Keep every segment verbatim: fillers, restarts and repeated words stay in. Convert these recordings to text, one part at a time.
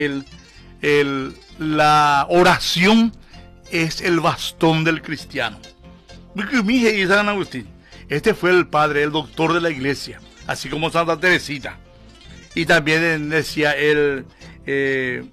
el, el, la oración es el bastón del cristiano. Y San Agustín, este fue el padre, el doctor de la iglesia, así como Santa Teresita. Y también decía él eh,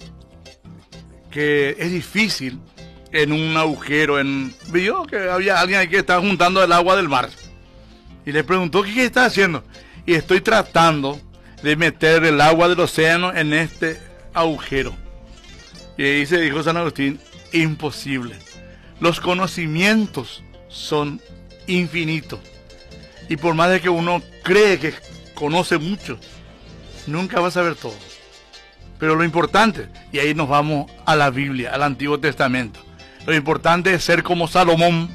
que es difícil en un agujero, en, vio que había alguien ahí que estaba juntando el agua del mar. Y le preguntó, ¿qué, qué está haciendo? Y estoy tratando de meter el agua del océano en este agujero. Y ahí se dijo San Agustín, imposible. Los conocimientos son infinitos. Y por más de que uno cree que conoce mucho, nunca va a saber todo. Pero lo importante, y ahí nos vamos a la Biblia, al Antiguo Testamento. Lo importante es ser como Salomón.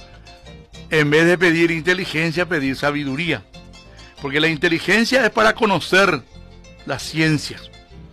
En vez de pedir inteligencia, pedir sabiduría. Porque la inteligencia es para conocer las ciencias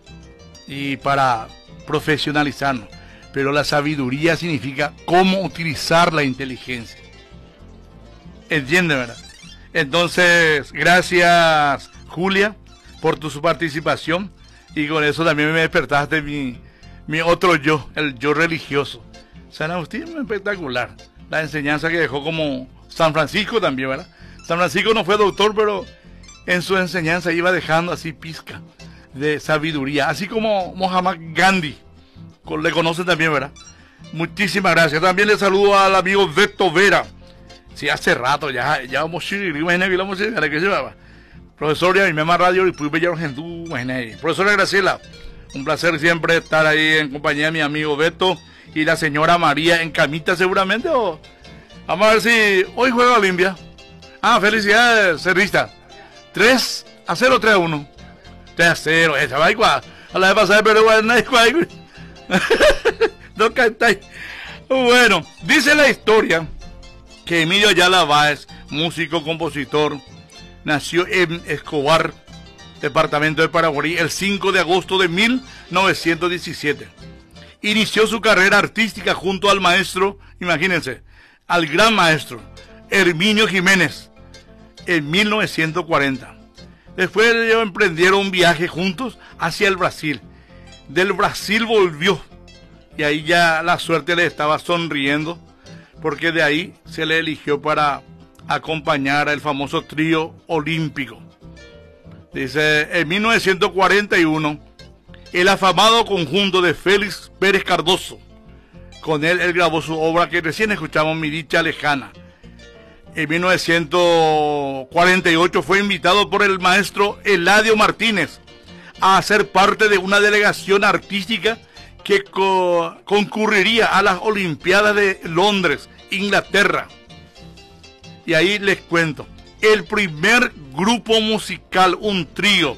y para profesionalizarnos. Pero la sabiduría significa cómo utilizar la inteligencia. ¿Entiende, verdad? Entonces, gracias, Julia, por tu su participación. Y con eso también me despertaste mi, mi otro yo, el yo religioso. San Agustín es espectacular. La enseñanza que dejó como San Francisco también, ¿verdad? San Francisco no fue doctor, pero en su enseñanza iba dejando así pizca de sabiduría. Así como Mahatma Gandhi, le conocen también, ¿verdad? Muchísimas gracias. También le saludo al amigo Beto Vera. Sí, hace rato, ya, ya vamos a ir, imagínate que vamos a ir, ¿qué se llama? Profesor, ya mi mamá radio y pues bella gente, imagínate. Profesora Graciela, un placer siempre estar ahí en compañía de mi amigo Beto y la señora María en camita seguramente. O... Vamos a ver si hoy juega Olimpia. Ah, felicidades, cerrista. tres a cero, tres a uno. tres a cero, esa va igual. A la vez pasada, pero igual no hay igual. No cantáis. Bueno, dice la historia que Emilio Ayala Báez, músico, compositor, nació en Escobar, departamento de Paraguarí, el cinco de agosto de mil novecientos diecisiete. Inició su carrera artística junto al maestro, imagínense, al gran maestro Herminio Jiménez, en mil novecientos cuarenta. Después ellos emprendieron un viaje juntos hacia el Brasil. Del Brasil volvió y ahí ya la suerte le estaba sonriendo, porque de ahí se le eligió para acompañar al famoso trío olímpico. Dice, en mil novecientos cuarenta y uno, el afamado conjunto de Félix Pérez Cardoso, con él él grabó su obra que recién escuchamos, Mi Dicha Lejana. En mil novecientos cuarenta y ocho fue invitado por el maestro Eladio Martínez a ser parte de una delegación artística que co concurriría a las Olimpiadas de Londres, Inglaterra. Y ahí les cuento, el primer grupo musical, un trío,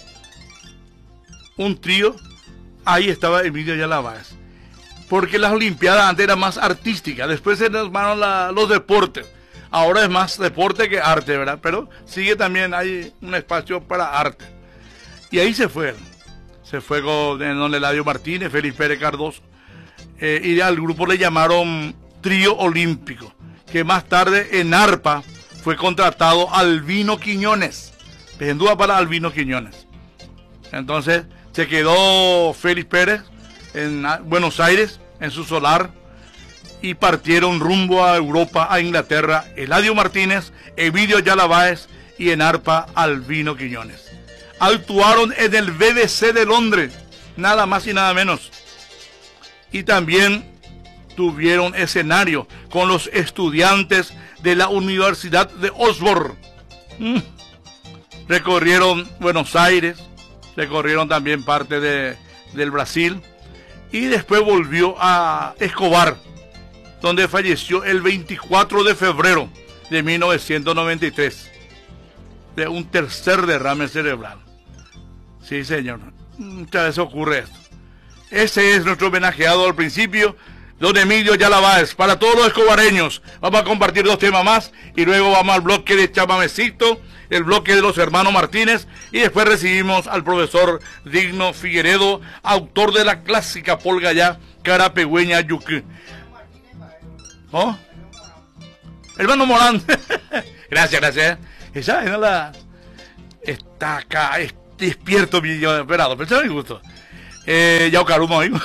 un trío, ahí estaba Emilio Ayala Báez. Porque las Olimpiadas antes eran más artísticas, después se armaron la, los deportes. Ahora es más deporte que arte, ¿verdad? Pero sigue también, hay un espacio para arte. Y ahí se fue. Se fue con don Eladio Martínez, Félix Pérez Cardoso. Eh, y al grupo le llamaron Trío Olímpico. Que más tarde en arpa fue contratado Albino Quiñones. Pendúa para Albino Quiñones. Entonces se quedó Félix Pérez en Buenos Aires, en su solar. Y partieron rumbo a Europa, a Inglaterra, Eladio Martínez, Emilio Ayala Báez y en arpa Albino Quiñones. Actuaron en el B B C de Londres, nada más y nada menos. Y también tuvieron escenario con los estudiantes de la Universidad de Oxford. Mm. Recorrieron Buenos Aires, recorrieron también parte de, del Brasil y después volvió a Escobar, donde falleció el veinticuatro de febrero de mil novecientos noventa y tres, de un tercer derrame cerebral. Sí, señor, muchas veces ocurre esto. Ese es nuestro homenajeado al principio, don Emilio Ayala Báez. Para todos los escobareños, vamos a compartir dos temas más y luego vamos al bloque de Chamamecito, el bloque de los hermanos Martínez, y después recibimos al profesor Digno Figueredo, autor de la clásica polga ya, Carapegüeña Yucú. ¿Oh? Hermano Morán. Gracias, gracias. Esa es la... Está acá, es despierto mi yo esperado, pero me gusto. Eh, Yaucaruma, amigo.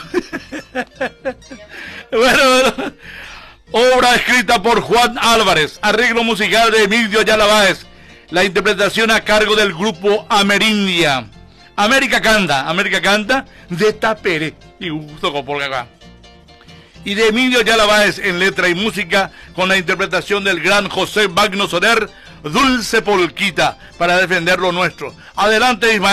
Bueno, bueno. Obra escrita por Juan Álvarez, arreglo musical de Emilio Ayala Báez, la interpretación a cargo del grupo Amerindia. América Canta, América Canta de Tapere, y gusto con por acá. Y de Emilio Ayala Báez en letra y música, con la interpretación del gran José Magno Soler, Dulce Polquita, para defender lo nuestro. Adelante, Ismael.